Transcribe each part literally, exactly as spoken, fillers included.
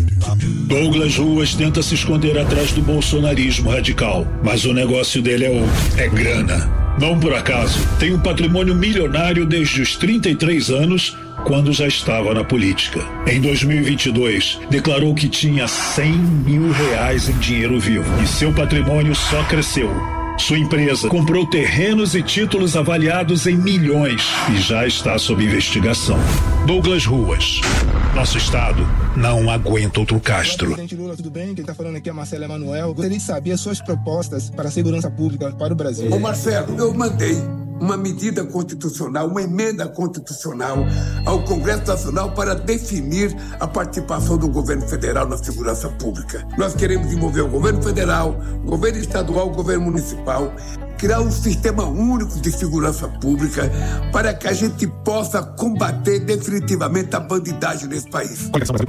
Douglas Ruas tenta se esconder atrás do bolsonarismo radical, mas o negócio dele é outro, é grana. Não por acaso, tem um patrimônio milionário desde os trinta e três anos, quando já estava na política. Em dois mil e vinte e dois, declarou que tinha cem mil reais em dinheiro vivo e seu patrimônio só cresceu. Sua empresa comprou terrenos e títulos avaliados em milhões e já está sob investigação. Douglas Ruas. Nosso estado não aguenta outro Castro. Presidente Lula, tudo bem? Quem está falando aqui é Marcelo Emanuel. Gostaria de saber as suas propostas para a segurança pública para o Brasil. Ô Marcelo, eu mandei uma medida constitucional, uma emenda constitucional ao Congresso Nacional para definir a participação do governo federal na segurança pública. Nós queremos envolver o governo federal, o governo estadual, o governo municipal, criar um sistema único de segurança pública para que a gente possa combater definitivamente a bandidagem nesse país.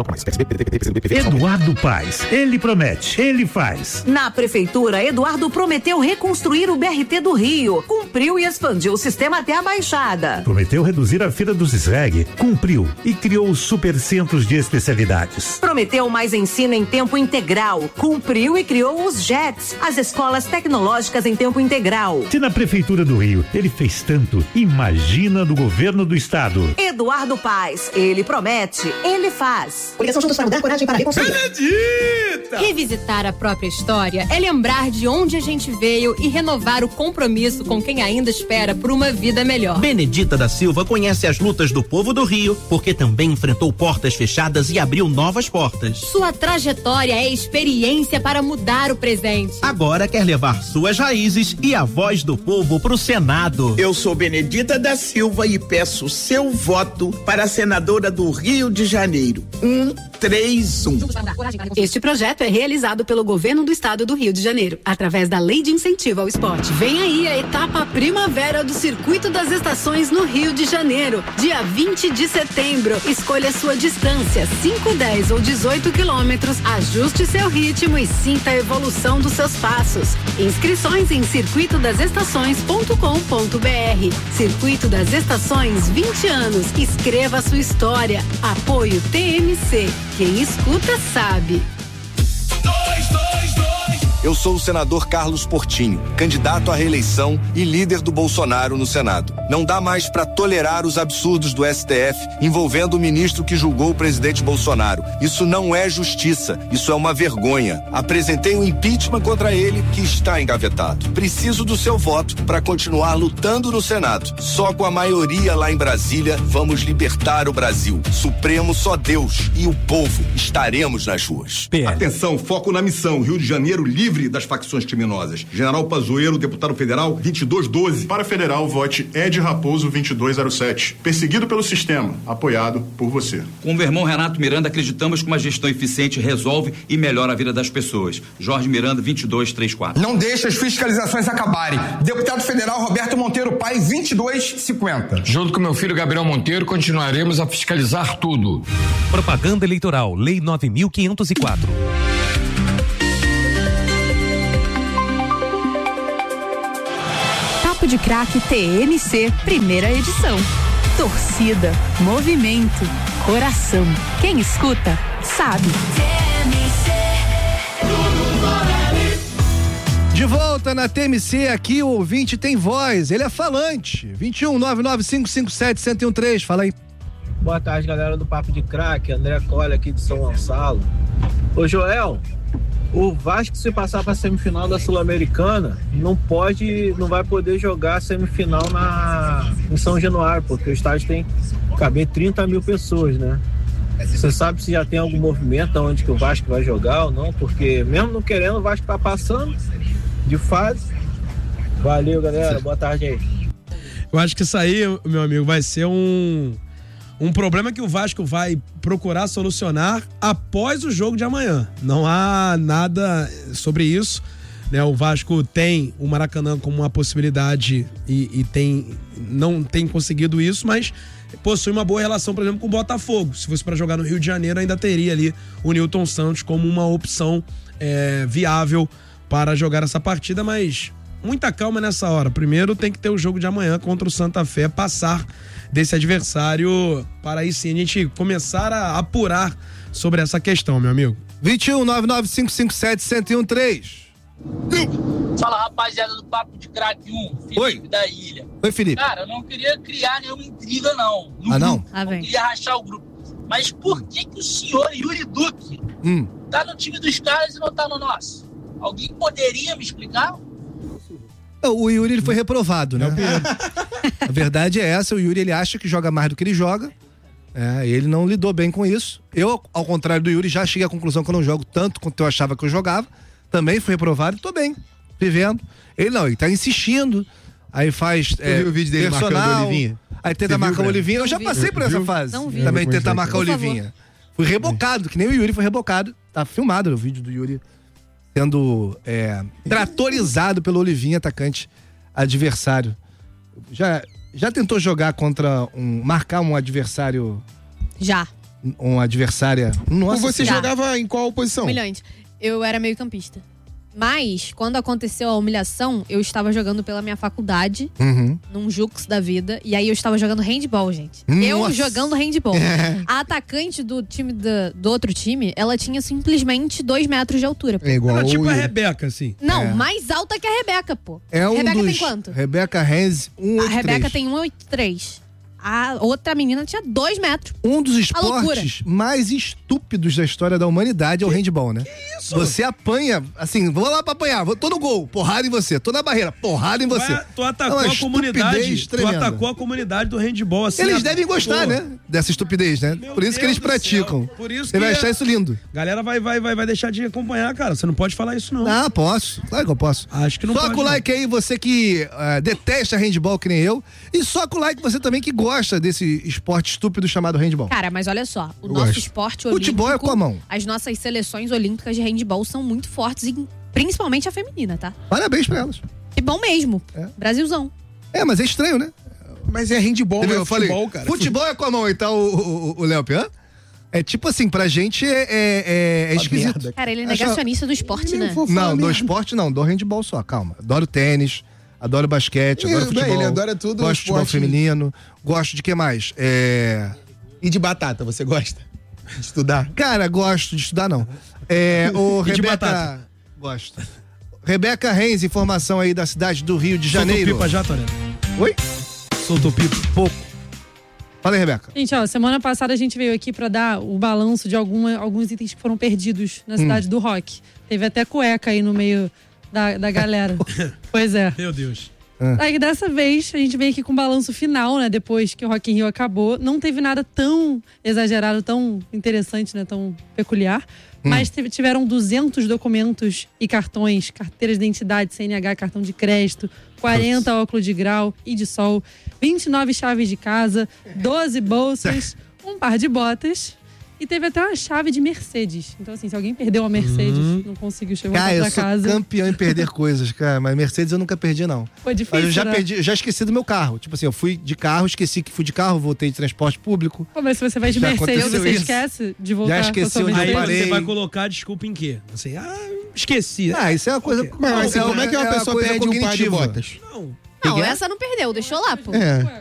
Eduardo Paes, ele promete, ele faz. Na prefeitura, Eduardo prometeu reconstruir o B R T do Rio, cumpriu e expandiu o sistema até a Baixada. Prometeu reduzir a fila dos S R E G, cumpriu e criou os supercentros de especialidades. Prometeu mais ensino em tempo integral, cumpriu e criou os J E Ts, as escolas tecnológicas em tempo integral. Se na prefeitura do Rio ele fez tanto, imagina do governo do estado. Eduardo Paes, ele promete, ele faz. Coligação Juntos para Mudar, coragem para reconstruir. Benedita! Revisitar a própria história é lembrar de onde a gente veio e renovar o compromisso com quem ainda espera por uma vida melhor. Benedita da Silva conhece as lutas do povo do Rio, porque também enfrentou portas fechadas e abriu novas portas. Sua trajetória é experiência para mudar o presente. Agora quer levar suas raízes e a voz do povo pro Senado. Eu sou Benedita da Silva e peço seu voto para a senadora do Rio de Janeiro. Um, três, um. Este projeto é realizado pelo governo do estado do Rio de Janeiro, através da Lei de Incentivo ao Esporte. Vem aí a etapa primavera do Circuito das Estações no Rio de Janeiro, dia vinte de setembro. Escolha sua distância, cinco, dez ou dezoito quilômetros, ajuste seu ritmo e sinta a evolução dos seus passos. Inscrições em circuito das estações ponto com ponto br. Circuito das Estações, vinte anos. Escreva sua história. Apoio T M C. Quem escuta sabe. Dois, dois, dois. Eu sou o senador Carlos Portinho, candidato à reeleição e líder do Bolsonaro no Senado. Não dá mais para tolerar os absurdos do S T F envolvendo o ministro que julgou o presidente Bolsonaro. Isso não é justiça, isso é uma vergonha. Apresentei um impeachment contra ele que está engavetado. Preciso do seu voto para continuar lutando no Senado. Só com a maioria lá em Brasília vamos libertar o Brasil. Supremo só Deus e o povo estaremos nas ruas. P L. Atenção, foco na missão. Rio de Janeiro livre das facções criminosas. General Pazuello, deputado federal, vinte e dois doze. Para federal, vote Ed Raposo vinte e dois zero sete. Perseguido pelo sistema, apoiado por você. Com o meu irmão Renato Miranda, acreditamos que uma gestão eficiente resolve e melhora a vida das pessoas. Jorge Miranda, vinte e dois trinta e quatro. Não deixe as fiscalizações acabarem. Deputado federal Roberto Monteiro Pai, vinte e dois cinquenta. Junto com meu filho Gabriel Monteiro, continuaremos a fiscalizar tudo. Propaganda eleitoral, Lei nove mil quinhentos e quatro. Papo de Craque T M C, primeira edição. Torcida, movimento, coração. Quem escuta, sabe. De volta na T M C, aqui o ouvinte tem voz, ele é falante. vinte e um, nove nove cinco cinco sete, um zero um três, fala aí. Boa tarde, galera do Papo de Craque, André Colli aqui de São Gonçalo. Ô Joel, o Vasco, se passar para a semifinal da Sul-Americana, não pode, não vai poder jogar a semifinal na, em São Januário, porque o estádio tem que caber trinta mil pessoas, né? Você sabe se já tem algum movimento onde que o Vasco vai jogar ou não? Porque mesmo não querendo, o Vasco tá passando de fase. Valeu, galera. Boa tarde aí. Eu acho que isso aí, meu amigo, vai ser um, um problema que o Vasco vai procurar solucionar após o jogo de amanhã. Não há nada sobre isso, né? O Vasco tem o Maracanã como uma possibilidade e, e tem, não tem conseguido isso, mas possui uma boa relação, por exemplo, com o Botafogo. Se fosse para jogar no Rio de Janeiro, ainda teria ali o Nilton Santos como uma opção é, viável para jogar essa partida, mas muita calma nessa hora. Primeiro tem que ter o jogo de amanhã contra o Santa Fé, passar desse adversário para aí sim a gente começar a apurar sobre essa questão, meu amigo. vinte e um, nove nove cinco cinco sete, um zero um três. Fala, rapaziada do Papo de Craque um, Felipe Oi. da Ilha. Oi, Felipe. Cara, eu não queria criar nenhuma intriga, não. No Ah, não? grupo. Ah, não vem. queria rachar o grupo. Mas por que que o senhor Yuri Duque Hum. tá no time dos caras e não tá no nosso? Alguém poderia me explicar? O Yuri ele foi reprovado, né? A verdade é essa, o Yuri ele acha que joga mais do que ele joga. É, ele não lidou bem com isso. Eu, ao contrário do Yuri, já cheguei à conclusão que eu não jogo tanto quanto eu achava que eu jogava. Também fui reprovado e tô bem, vivendo. Ele não, ele tá insistindo. Aí faz é, viu o vídeo dele marcando personal, o Olivinha? aí tenta Você marcar viu, o Olivinha. Eu já Não passei vi. por essa Viu? fase. Não vi. Também Não, tentar por marcar o favor. Olivinha. Fui rebocado, que nem o Yuri foi rebocado. Tá filmado o vídeo do Yuri sendo é, tratorizado pelo Olivinha, atacante adversário. Já, já tentou jogar contra um. Marcar um adversário. Já. Um adversária. Nossa, Você Já. jogava em qual posição? Humilhante. Eu era meio campista. Mas, quando aconteceu a humilhação, eu estava jogando pela minha faculdade, Uhum. num Jux da vida, e aí eu estava jogando handball, gente. Eu Nossa. jogando handball. A atacante do time da- do outro time, ela tinha simplesmente dois metros de altura. pô. É igual Era tipo o a Yuri. Rebeca, assim. Não, É. mais alta que a Rebeca, pô. É um Rebeca dos. tem quanto? Rebeca Renz, um A Rebeca tem um vírgula oitenta e três. A outra menina tinha dois metros. Um dos A loucura. esportes mais estúpidos da história da humanidade é o handball, né? Que isso? Você apanha, assim, vou lá pra apanhar, vou, tô no gol, porrada em você, tô na barreira, porrada em você. Ué, tu atacou É uma a comunidade. estupidez Tu tremenda. atacou a comunidade do handball, assim. Eles a- devem gostar, Pô, né? Dessa estupidez, né? Por isso que Deus eles do praticam. céu. Por isso Você vai que achar isso lindo. Galera vai, vai, vai, vai deixar de acompanhar, cara. Você não pode falar isso, não. Ah, posso. Claro que eu posso. Acho que não Soca pode. o não. like aí, você que ah, detesta handball que nem eu. E soca o like você também que gosta desse esporte estúpido chamado handball. Cara, mas olha só, o Eu nosso gosto. esporte olímpico... Futebol é com a mão. As nossas seleções olímpicas de handball são muito fortes, e principalmente a feminina, tá? Parabéns pra elas. Que bom mesmo. Brasilzão. É, mas é estranho, né? Mas é handball, Entendeu? é Eu falei, futebol, cara. futebol é com a mão, então o, o, o Léo Pian? É tipo assim, pra gente é, é, é, é esquisito. Cara, ele é Acho- negacionista do esporte, né? Não, do esporte não, do handball só, calma. Adoro tênis, adoro basquete, adoro Ele- futebol. ele adora tudo, Gosto de futebol esporte. feminino, gosto de que mais? É... E de batata, você gosta? De estudar? Cara, gosto de estudar não. É, o E de Rebeca... batata? Gosto. Rebeca Reis, informação aí da cidade do Rio de Janeiro. Soltou pipa já, Toré? Oi? Soltou pipa? Pouco. Fala aí, Rebeca. Gente, ó, semana passada a gente veio aqui pra dar o balanço de alguma, alguns itens que foram perdidos na cidade do rock. Teve até cueca aí no meio da, da galera. Pois é. Meu Deus. Aí dessa vez a gente veio aqui com o balanço final, né? Depois que o Rock in Rio acabou. Não teve nada tão exagerado, tão interessante, né? Tão peculiar. Mas teve- tiveram duzentos documentos e cartões, carteiras de identidade, C N H, cartão de crédito, quarenta óculos de grau e de sol, vinte e nove chaves de casa, doze bolsas, um par de botas. E teve até uma chave de Mercedes. Então, assim, se alguém perdeu a Mercedes, Hum. não conseguiu chegar Cara, eu pra sou casa. campeão em perder coisas, cara. Mas Mercedes eu nunca perdi, não. Foi difícil, Mas eu já né? perdi, eu já esqueci do meu carro. Tipo assim, eu fui de carro, esqueci que fui de carro, voltei de transporte público. Pô, mas se você vai de Já Mercedes, aconteceu você isso. esquece de voltar Já com a esqueci sua onde eu Aí Mercedes? você parei. vai colocar desculpa em quê? Assim, ah, esqueci. Ah, isso é uma coisa. Mas assim, como é que uma uma pessoa coisa perde um par de cognitiva. botas? Não. Não, Pegar? essa não perdeu, deixou lá, pô. É.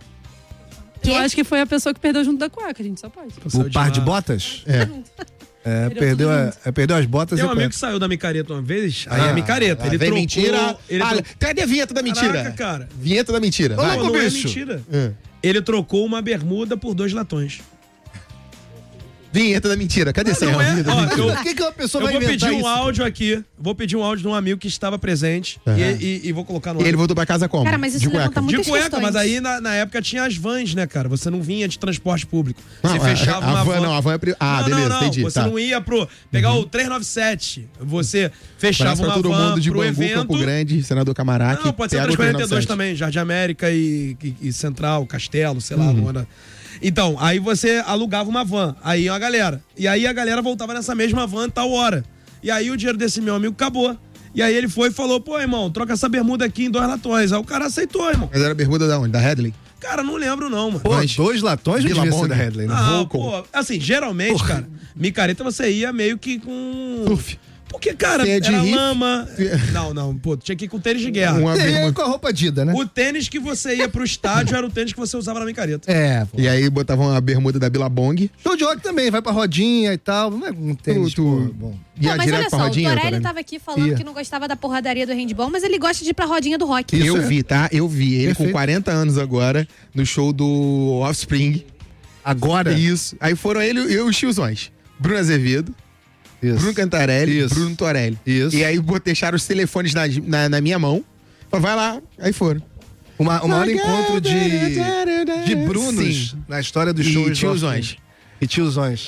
Eu acho que foi a pessoa que perdeu junto da cueca, a gente só pode. O par de botas? É. É, Perdeu perdeu, tudo a- junto. é, perdeu as botas Tem e um a amigo cueca. que saiu da micareta uma vez, aí Ah, é micareta. ah, Ele vem trocou... mentira. Ele Ah, tro- cadê a vinheta da mentira? Caraca, cara. Vinheta da mentira. Vai. Não, não é bicho. mentira. É. Ele trocou uma bermuda por dois latões. Vinheta da mentira. Cadê essa Não é? vinheta da Ó, mentira? eu- Por que, que uma pessoa Eu vai vou inventar pedir um isso? áudio aqui. Vou pedir um áudio de um amigo que estava presente. Aham. E, e- e vou colocar no E ele áudio. voltou pra casa como? Cara, mas isso de levanta cueca. muito- De muitas cueca, questões. mas aí na, na época tinha as vans, né, cara? Você não vinha de transporte público. Você Não, fechava a, uma a van, van. não, a van é... pri- Ah, não, beleza, não, não. entendi. Você tá. não ia pro. Pegar o trezentos e noventa e sete. Você fechava Parece pra uma todo van mundo de pro Bangu, evento. Campo Grande, Senador Camará, Não, pode ser pega o trezentos e quarenta e dois trezentos e noventa e sete. também, Jardim América e, e- e Central, Castelo, sei lá, Uhum. Luana. Então, aí você alugava uma van, aí a galera. E aí a galera voltava nessa mesma van tal hora. E aí o dinheiro desse meu amigo acabou. E aí ele foi e falou, pô, irmão, troca essa bermuda aqui em dois latões. Aí o cara aceitou, irmão. Mas era a bermuda da onde? Da Headley? Cara, não lembro não, mano. Pô, dois latões não Vila devia ser Bong. da Headley, né? Não, Volcom. pô, assim, geralmente, cara, micareta você ia meio que com... Surf. Porque, cara, Você é de era riff? lama. Não, não, pô, tinha que ir com tênis de guerra. Uma E aí, bermuda. com a roupa Dida, né? O tênis que você ia pro estádio era o tênis que você usava na micareta. É, pô. E aí botavam a bermuda da Billabong. Show de rock também, vai pra rodinha e tal. Não é um tênis, Tu- tu- pô, bom. Ia Pô, mas direto olha pra só, rodinha, o Torelli Torelli? tava aqui falando Ia. que não gostava da porradaria do handball, mas ele gosta de ir pra rodinha do rock. Eu vi, tá? Eu vi. Ele Perfeito. com quarenta anos agora, no show do Offspring. Agora? Isso. Aí foram ele e os tiozões. Bruno Azevedo, Isso. Bruno Cantarelli, Isso. Bruno Torelli. Isso. E aí bot- deixaram os telefones na, na, na minha mão. Falaram, vai lá. Aí foram. Uma, o maior encontro de, de Brunos Sim. na história dos E shows. do tiozões. Offspring. E tiozões.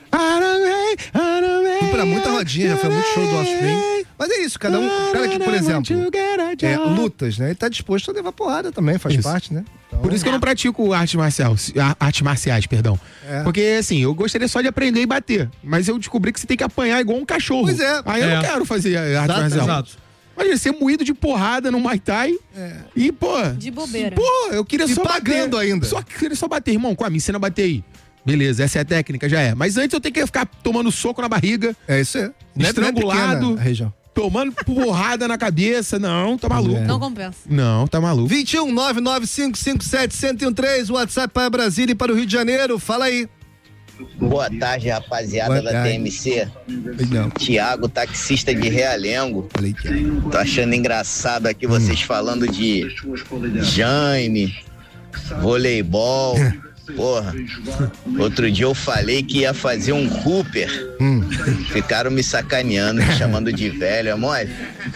Fui pra muita rodinha, já foi muito show do Offspring. Mas é isso, cada um. O cara que, por exemplo, é, lutas, né? Ele tá disposto a levar porrada também, faz Isso. parte, né? Então, Por isso que eu não pratico arte marcial, a- artes marciais, perdão. É. Porque, assim, eu gostaria só de aprender e bater. Mas eu descobri que você tem que apanhar igual um cachorro. Pois é. Aí eu É. não quero fazer arte Exato, marcial. Exato. Imagina, ser moído de porrada no Muay Thai. E, pô. De bobeira. Pô, eu queria E só pagando bater. ainda. Só queria só bater, irmão. Qual? Me ensina a bater aí. Beleza, essa é a técnica, já é. Mas antes eu tenho que ficar tomando soco na barriga, É isso aí. Não é- não é estrangulado, pequena a região. tomando porrada na cabeça. Não, tá maluco. Não compensa. Não, tá maluco. vinte e um, nove nove cinco cinco sete, um zero um três, WhatsApp para Brasília e para o Rio de Janeiro. Fala aí. Boa tarde, rapaziada Boa da tarde. T M C. Não. Tiago, taxista de Realengo. Falei que é. Tô achando engraçado aqui vocês falando de Jaime, voleibol. Porra, outro dia eu falei que ia fazer um Cooper. Hum. Ficaram me sacaneando, me chamando de velho, é mole?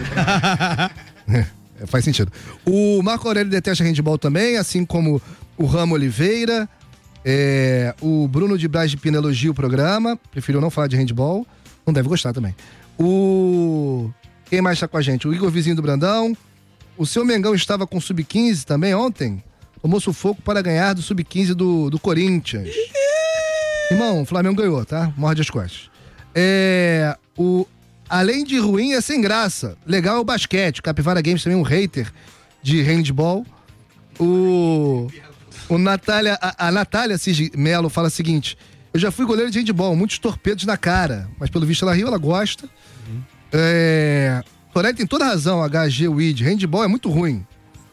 É, faz sentido. O Marco Aurélio detesta handball também, assim como o Ramo Oliveira. É, o Bruno de Braz de Pina elogia o programa. Preferiu não falar de handball. Não deve gostar também. O... Quem mais tá com a gente? O Igor Vizinho do Brandão. O seu Mengão estava com sub quinze também ontem. Tomou sufoco para ganhar do sub quinze do, do Corinthians. Irmão, o Flamengo ganhou, tá? Morde as costas. É, o, além de ruim, é sem graça. Legal é o basquete. Capivara Games também um hater de handball. O, o Natália, a, a Natália Cis Melo fala o seguinte: eu já fui goleiro de handball, muitos torpedos na cara, mas pelo visto ela riu, ela gosta. Uhum. É, Torelli tem toda razão, H G Weed. Handball é muito ruim.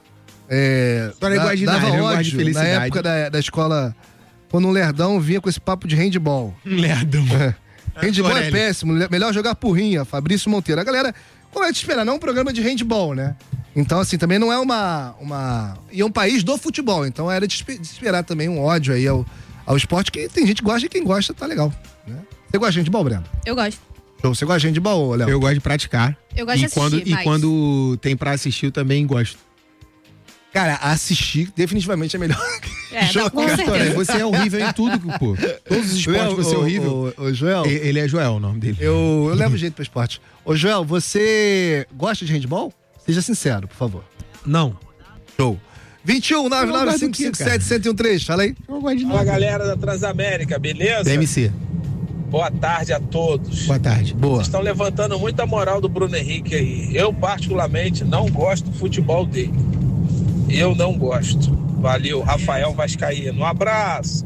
É, Torelli gosta de dava nada, eu gosto de ódio na felicidade. época da, da escola, quando um lerdão vinha com esse papo de handball. Lerdão. É. Handball é Torelli. péssimo, le- melhor jogar porrinha, Fabrício Monteiro. A galera, como é de esperar, não é um programa de handball, né? Então, assim, também não é uma. uma... E é um país do futebol, então era de espe- de esperar também um ódio aí ao, ao esporte, que tem gente que gosta e quem gosta tá legal. Né? Você gosta de handball, Breno? Eu gosto. Então, você gosta de handball, Léo? Eu gosto de praticar. Eu gosto e de assistir, quando, E mas- quando tem pra assistir, eu também gosto. Cara, assistir definitivamente é melhor. É, não, com certeza. Torelli, você é horrível em tudo, pô. Todos os esportes Léo, você é ô, horrível. ô, ô, Joel. E- Ele é Joel, o nome dele. Eu, eu levo jeito pra esporte. Ô, Joel, você gosta de handball? Seja sincero, por favor. Não. Show. vinte e um, nove nove cinco cinco sete, um zero um três. Fala aí. Fala, galera da Transamérica, beleza? D M C. Boa tarde a todos. Boa tarde. Boa. Vocês estão levantando muita moral do Bruno Henrique aí. Eu, particularmente, não gosto do futebol dele. Eu não gosto. Valeu, Rafael Vascaíno. Um abraço.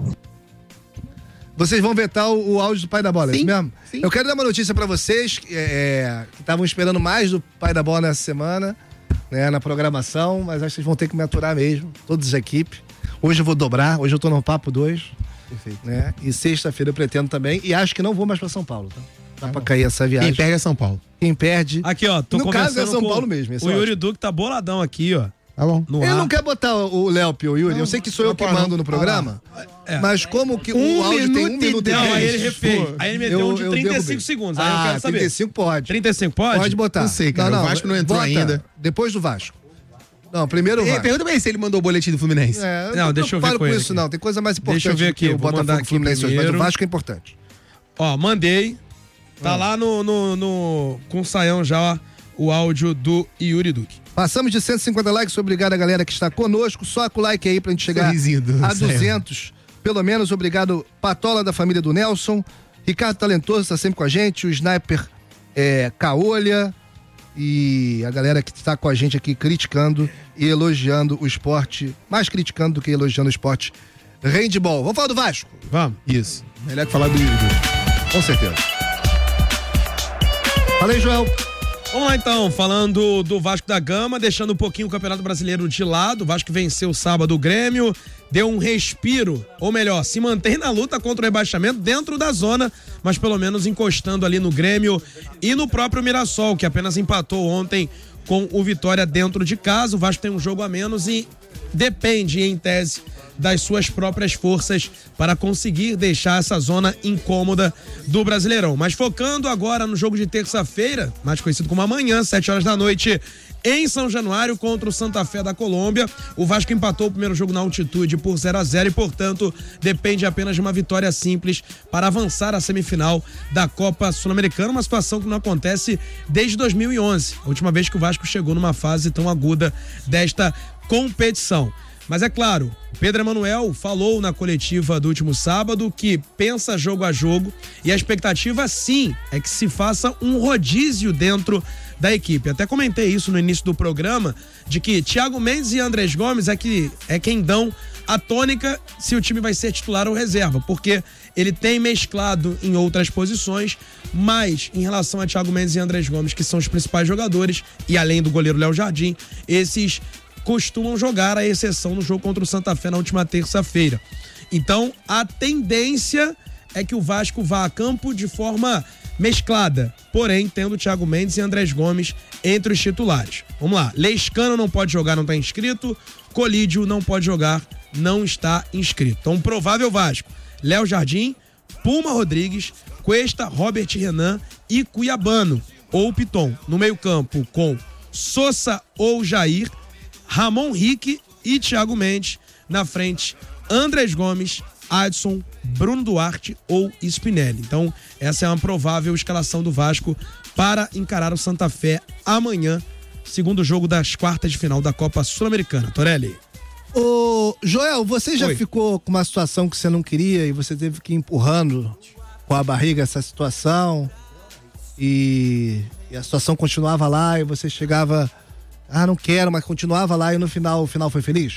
Vocês vão vetar o, o áudio do Pai da Bola, é Sim, isso mesmo? sim. Eu quero dar uma notícia pra vocês é, que estavam esperando mais do Pai da Bola nessa semana, né, na programação, mas acho que vocês vão ter que me aturar mesmo, todas as equipes. Hoje eu vou dobrar, hoje eu tô no Papo dois. Perfeito. Né? E sexta-feira eu pretendo também, e acho que não vou mais pra São Paulo, tá? Dá pra cair essa viagem. Quem perde é São Paulo. Quem perde. Aqui, ó, tô No caso conversando é São com Paulo mesmo. esse O é Yuri ótimo. Duque tá boladão aqui, ó. Tá bom. No Ele ar. não quer botar o Léo Pio, Yuri. Eu sei que sou eu que mando no programa, É. mas como que Um o áudio tem um minuto e minuto e Não, dez. aí dez? ele refez. Pô, Aí ele meteu eu- um de eu trinta e cinco derrubei. segundos. Aí eu Ah, quero saber. trinta e cinco pode. trinta e cinco pode? Pode botar. Não sei, cara. O Vasco não entrou bota ainda. Depois do Vasco. Não, primeiro o Ei, Vasco. pergunta bem se ele mandou o boletim do Fluminense. É, eu Não, não deixa eu ver preocupado com ele isso, aqui. não. Tem coisa mais importante Deixa eu ver do que aqui, o vou mandar Botafogo aqui Fluminense hoje, mas o primeiro. Vasco é importante. Ó, mandei. Tá Ah. lá no, no, no- com o Saião já, ó, o áudio do Yuri Duque. Passamos de cento e cinquenta likes, obrigado a galera que está conosco. Soca o like aí pra gente chegar Sorrisinho do a Saião. duzentos. Pelo menos, obrigado Patola da família do Nelson. Ricardo Talentoso está sempre com a gente. O Sniper é, Caolha. E a galera que está com a gente aqui criticando e elogiando o esporte. Mais criticando do que elogiando o esporte handball. Vamos falar do Vasco? Vamos. Isso. Melhor que falar do Yuri. Com certeza. Fala aí, Joel. Vamos lá então, falando do Vasco da Gama, deixando um pouquinho o Campeonato Brasileiro de lado. O Vasco venceu sábado o Grêmio, deu um respiro, ou melhor, se mantém na luta contra o rebaixamento dentro da zona, mas pelo menos encostando ali no Grêmio e no próprio Mirassol, que apenas empatou ontem com o Vitória dentro de casa. O Vasco tem um jogo a menos e depende, em tese, das suas próprias forças para conseguir deixar essa zona incômoda do Brasileirão. Mas focando agora no jogo de terça-feira, mais conhecido como amanhã, sete horas da noite, em São Januário contra o Santa Fé da Colômbia. O Vasco empatou o primeiro jogo na altitude por zero a zero e, portanto, depende apenas de uma vitória simples para avançar à semifinal da Copa Sul-Americana, uma situação que não acontece desde dois mil e onze, a última vez que o Vasco chegou numa fase tão aguda desta competição. Mas é claro, Pedro Emanuel falou na coletiva do último sábado que pensa jogo a jogo e a expectativa, sim, é que se faça um rodízio dentro da equipe. Até comentei isso no início do programa, de que Thiago Mendes e Andrés Gomes é, que, é quem dão a tônica se o time vai ser titular ou reserva, porque ele tem mesclado em outras posições, mas em relação a Thiago Mendes e Andrés Gomes, que são os principais jogadores, e além do goleiro Léo Jardim, esses costumam jogar, à exceção no jogo contra o Santa Fé na última terça-feira. Então, a tendência é que o Vasco vá a campo de forma mesclada, porém tendo Thiago Mendes e Andrés Gomes entre os titulares. Vamos lá, Lescano não pode jogar, não está inscrito, Colídio não pode jogar, não está inscrito. Então, provável Vasco, Léo Jardim, Puma Rodrigues, Cuesta, Robert Renan e Cuiabano ou Piton. No meio campo com Sousa ou Jair, Ramon Rique e Thiago Mendes. Na frente, Andrés Gomes, Adson, Bruno Duarte ou Spinelli. Então, essa é uma provável escalação do Vasco para encarar o Santa Fé amanhã, segundo jogo das quartas de final da Copa Sul-Americana. Torelli. Ô, Joel, você já Oi. ficou com uma situação que você não queria e você teve que ir empurrando com a barriga essa situação e, e a situação continuava lá e você chegava... Ah, não quero, mas continuava lá e no final, o final foi feliz?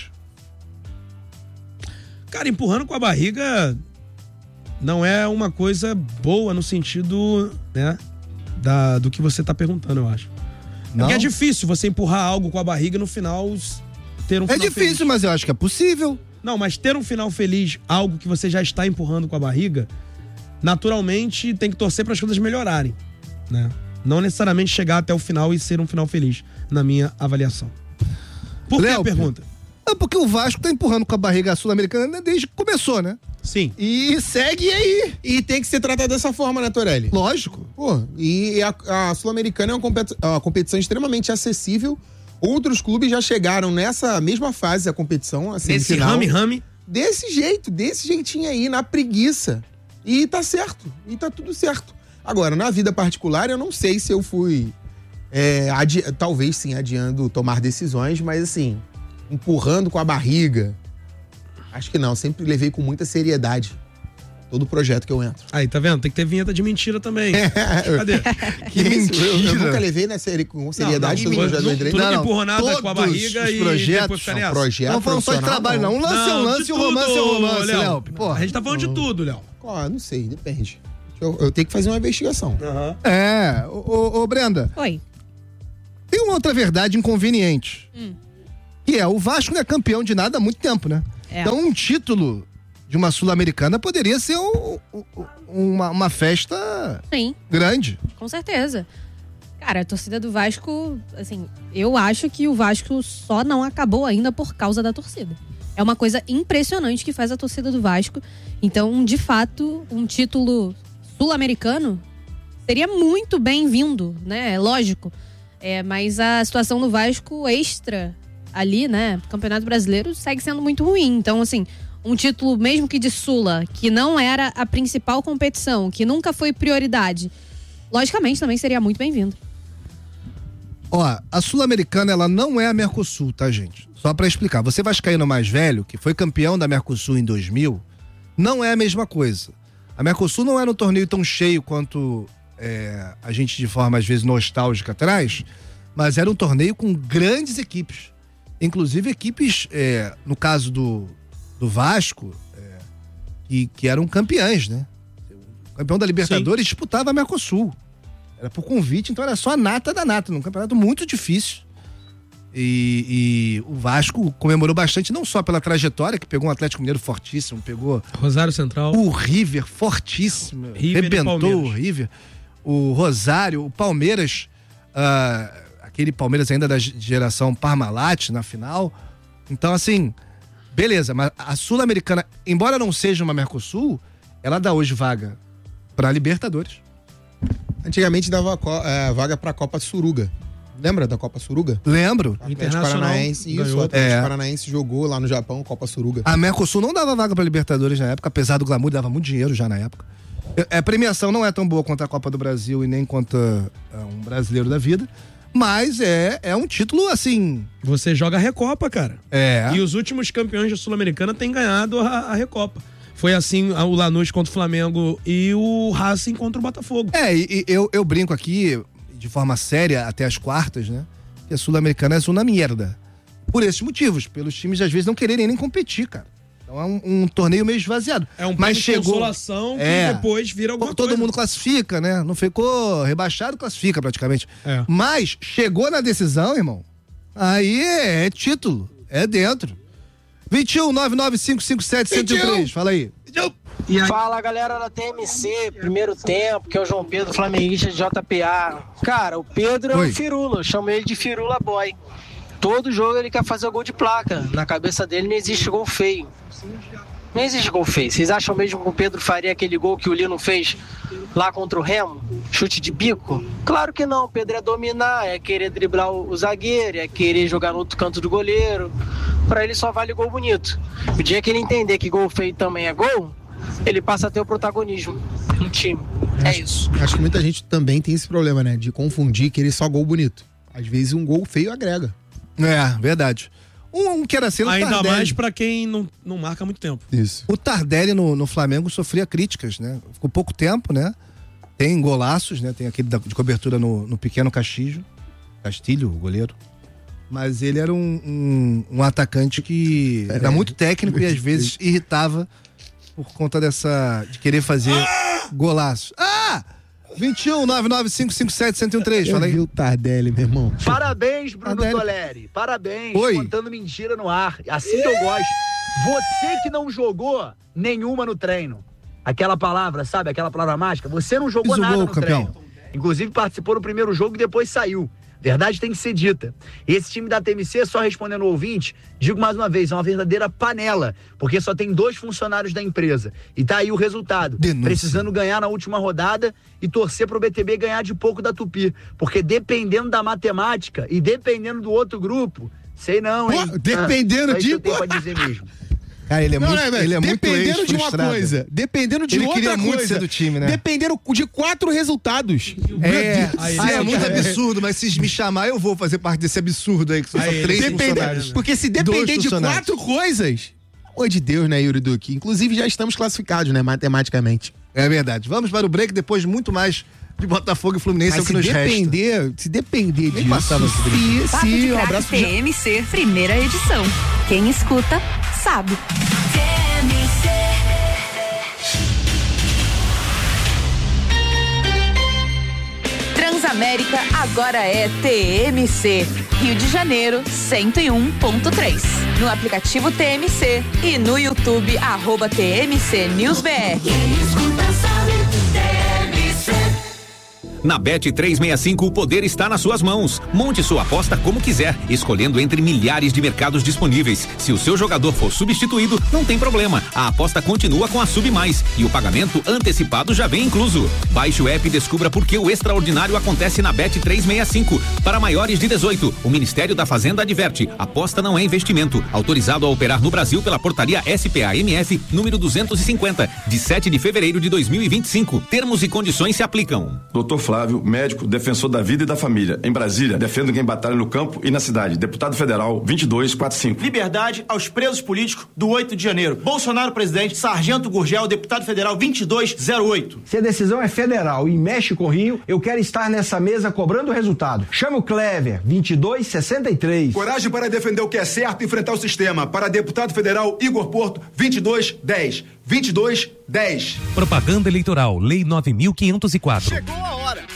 Cara, empurrando com a barriga não é uma coisa boa no sentido, né, da, do que você tá perguntando, eu acho. Não? Porque é difícil você empurrar algo com a barriga e no final ter um É final difícil, feliz. mas eu acho que é possível. Não, mas ter um final feliz, algo que você já está empurrando com a barriga, naturalmente tem que torcer para as coisas melhorarem, né? Não necessariamente chegar até o final e ser um final feliz, na minha avaliação. Por que a pergunta? É porque o Vasco tá empurrando com a barriga a Sul-Americana desde que começou, né? Sim. E segue aí. E tem que ser tratado dessa forma, né, Torelli? Lógico. Pô, e a, a Sul-Americana é uma competi- uma competição extremamente acessível. Outros clubes já chegaram nessa mesma fase da competição, a Nesse semifinal. rame-rame. Desse jeito, desse jeitinho aí, na preguiça. E tá certo, e tá tudo certo. Agora, na vida particular, eu não sei se eu fui, é, adi- talvez sim, adiando tomar decisões, mas assim, empurrando com a barriga, acho que não, sempre levei com muita seriedade todo projeto que eu entro. Aí, tá vendo? Tem que ter vinheta de mentira também. Cadê? Que mentira. Eu, eu nunca levei né, seri- com seriedade Não, não, todo projeto não, do direito. tu nunca empurrou nada com a barriga e projetos depois fica são nessa. projeto Não falando só de profissional, trabalho, não. Um lance é um Não, lance de e o romance é um tudo, romance, Léo. Léo. Porra. A gente tá falando de tudo, Léo. Ah, não sei, depende. Eu, eu tenho que fazer uma investigação. Uhum. É, ô, ô, ô, Brenda. Oi. Tem uma outra verdade inconveniente. Hum. Que é, o Vasco não é campeão de nada há muito tempo, né? É. Então um título de uma Sul-Americana poderia ser um- um- uma, uma festa Sim, grande. com certeza. Cara, a torcida do Vasco, assim, eu acho que o Vasco só não acabou ainda por causa da torcida. É uma coisa impressionante que faz a torcida do Vasco. Então, de fato, um título sul-americano seria muito bem-vindo, né? É lógico. É, mas a situação do Vasco extra ali, né? Campeonato Brasileiro segue sendo muito ruim. Então, assim, um título, mesmo que de Sula, que não era a principal competição, que nunca foi prioridade, logicamente também seria muito bem-vindo. Ó, a Sul-Americana, ela não é a Mercosul, tá, gente? Só pra explicar. Você vascaíno mais velho, que foi campeão da Mercosul em dois mil, não é a mesma coisa. A Mercosul não era um torneio tão cheio quanto é, a gente, de forma, às vezes, nostálgica traz, mas era um torneio com grandes equipes. Inclusive equipes, é, no caso do, do Vasco, é, que, que eram campeãs, né? O campeão da Libertadores disputava a Mercosul. Era por convite, então era só a nata da nata, num campeonato muito difícil. E, e o Vasco comemorou bastante, não só pela trajetória, que pegou um Atlético Mineiro fortíssimo, pegou Rosário Central, o River fortíssimo, River rebentou o River, o Rosário, o Palmeiras, uh, aquele Palmeiras ainda da geração Parmalat na final. Então, assim, beleza, mas a Sul-Americana, embora não seja uma Mercosul, ela dá hoje vaga pra Libertadores. Antigamente dava é, vaga pra Copa Suruga. Lembra da Copa Suruga? Lembro. O Atlético Internacional Paranaense, isso, ganhou. o Atlético É. Paranaense jogou lá no Japão, Copa Suruga. A Mercosul não dava vaga pra Libertadores na época, apesar do glamour, dava muito dinheiro já na época. A premiação não é tão boa quanto a Copa do Brasil e nem quanto a um brasileiro da vida, mas é, é um título assim... Você joga a Recopa, cara. É. E os últimos campeões da Sul-Americana têm ganhado a, a Recopa. Foi assim o Lanús contra o Flamengo e o Racing contra o Botafogo. É, e, e eu, eu brinco aqui de forma séria até as quartas, né? Que a Sul-Americana é uma merda. Por esses motivos, pelos times às vezes não quererem nem competir, cara. Então é um, um torneio meio esvaziado. É um Mas prêmio de chegou consolação que é, depois vira alguma todo coisa. mundo classifica, né? Não ficou rebaixado, classifica praticamente. É. Mas chegou na decisão, irmão, aí é, é título, é dentro. vinte e um, nove nove cinco cinco sete, cento e três, fala aí. Fala galera da T M C, primeiro tempo, que é o João Pedro, flamenguista de J P A. Cara, o Pedro é Oi. um firula, eu chamo ele de firula boy. Todo jogo ele quer fazer o gol de placa. Na cabeça dele não existe gol feio. Não existe gol feio. Vocês acham mesmo que o Pedro faria aquele gol que o Lino fez lá contra o Remo? Chute de bico? Claro que não. O Pedro é dominar, é querer driblar o zagueiro, é querer jogar no outro canto do goleiro. Pra ele só vale gol bonito. O dia que ele entender que gol feio também é gol, ele passa a ter o protagonismo no time. É isso. Acho que muita gente também tem esse problema, né? De confundir, querer só gol bonito. Às vezes um gol feio agrega. É, verdade. Um, um que era assim, o Ainda Tardelli. mais pra quem não, não marca muito tempo. Isso. O Tardelli no, no Flamengo sofria críticas, né? Ficou pouco tempo, né? Tem golaços, né? Tem aquele da- de cobertura no, no pequeno Castilho. Castilho, o goleiro. Mas ele era um, um, um atacante que era muito técnico e às vezes irritava por conta dessa... de querer fazer golaço. Ah! vinte e um, nove nove cinco cinco sete, zero um três, fala aí. Eu vi o Tardelli, meu irmão. Parabéns, Bruno Tardelli. Toleri. Parabéns, Oi. contando mentira no ar. Assim que eu gosto. Você que não jogou nenhuma no treino. Aquela palavra, sabe? Aquela palavra mágica. Você não jogou Fiz o nada gol, no campeão. treino. Inclusive participou do primeiro jogo e depois saiu. Verdade tem que ser dita. Esse time da T M C, só respondendo o ouvinte, digo mais uma vez, é uma verdadeira panela, porque só tem dois funcionários da empresa. E tá aí o resultado. Denúncia. Precisando ganhar na última rodada e torcer pro B T B ganhar de pouco da Tupi. Porque dependendo da matemática e dependendo do outro grupo, sei não, hein? Pô, dependendo Ah, só isso de- eu tenho pra dizer mesmo. Cara, ele é Não, muito, né, velho? ele é muito dependendo de uma ex-frustrado. coisa, dependendo de Ele outra queria coisa. muito ser do time, né? Dependendo de quatro resultados. É, Meu Deus do ah, céu, é muito cara. absurdo, mas se me chamar, eu vou fazer parte desse absurdo aí, que são só Aí, três depende- funcionários. Porque se Dois depender de funcionários. quatro coisas, pelo amor de Deus, né, Yuri Duque? Inclusive já estamos classificados, né, matematicamente. É verdade. Vamos para o break, depois muito mais de Botafogo e Fluminense, é o Mas que se nos resta. depender, se depender Nem disso, passava sobre se, Papo de se um Craque abraço T M C, primeira edição. Quem escuta, sabe. Transamérica agora é T M C. Rio de Janeiro, cento e um ponto três. No aplicativo T M C e no YouTube, arroba T M C News B R. Na Bet trezentos e sessenta e cinco, o poder está nas suas mãos. Monte sua aposta como quiser, escolhendo entre milhares de mercados disponíveis. Se o seu jogador for substituído, não tem problema. A aposta continua com a Sub Mais e o pagamento antecipado já vem incluso. Baixe o app e descubra por que o extraordinário acontece na Bet trezentos e sessenta e cinco. Para maiores de dezoito, o Ministério da Fazenda adverte: aposta não é investimento. Autorizado a operar no Brasil pela portaria S P A M F número duzentos e cinquenta, de sete de fevereiro de dois mil e vinte e cinco. Termos e condições se aplicam. Doutor Flávio, médico, defensor da vida e da família. Em Brasília, defendo quem batalha no campo e na cidade. Deputado Federal vinte e dois quarenta e cinco. Liberdade aos presos políticos do oito de janeiro. Bolsonaro presidente, Sargento Gurgel, deputado federal vinte e dois zero oito. Se a decisão é federal e mexe com o Rio, eu quero estar nessa mesa cobrando o resultado. Chame o Clever, vinte e dois sessenta e três. Coragem para defender o que é certo e enfrentar o sistema. Para deputado federal Igor Porto, vinte e dois dez. vinte e dois dez. Propaganda eleitoral, Lei nove mil quinhentos e quatro. Chegou a hora.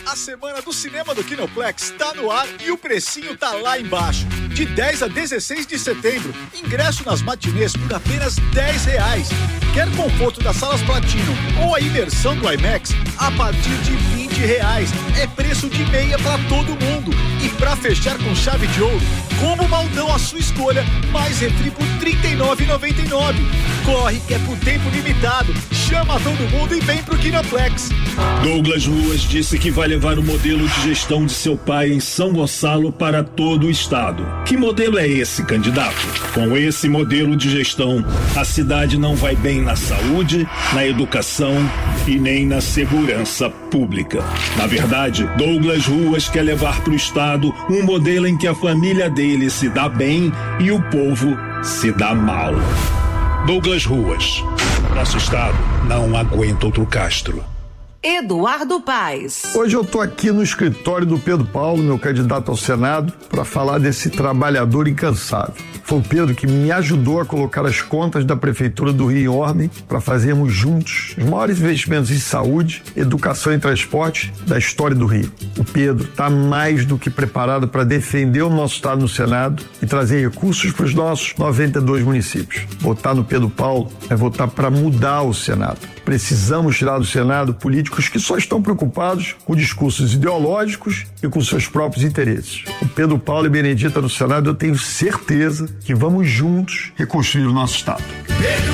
A semana do cinema do Kinoplex tá no ar e o precinho tá lá embaixo. De dez a dezesseis de setembro, ingresso nas matinês por apenas dez reais. Quer conforto das salas Platinum ou a imersão do IMAX a partir de vinte reais. É preço de meia pra todo mundo. E pra fechar com chave de ouro, combo Baldão à sua escolha, mais refri por trinta e nove reais e noventa e nove centavos. Corre que é por tempo limitado. Chama todo mundo e vem pro Kinoplex. Douglas Ruas disse que vai levar o modelo de gestão de seu pai em São Gonçalo para todo o estado. Que modelo é esse, candidato? Com esse modelo de gestão, a cidade não vai bem na saúde, na educação e nem na segurança pública. Na verdade, Douglas Ruas quer levar para o estado um modelo em que a família dele se dá bem e o povo se dá mal. Douglas Ruas. Nosso estado não aguenta outro Castro. Eduardo Paes. Hoje eu estou aqui no escritório do Pedro Paulo, meu candidato ao Senado, para falar desse trabalhador incansável. Foi o Pedro que me ajudou a colocar as contas da Prefeitura do Rio em ordem para fazermos juntos os maiores investimentos em saúde, educação e transporte da história do Rio. O Pedro está mais do que preparado para defender o nosso estado no Senado e trazer recursos para os nossos noventa e dois municípios. Votar no Pedro Paulo é votar para mudar o Senado. Precisamos tirar do Senado políticos que só estão preocupados com discursos ideológicos e com seus próprios interesses. O Pedro Paulo e Benedita no Senado, eu tenho certeza que vamos juntos reconstruir o nosso estado.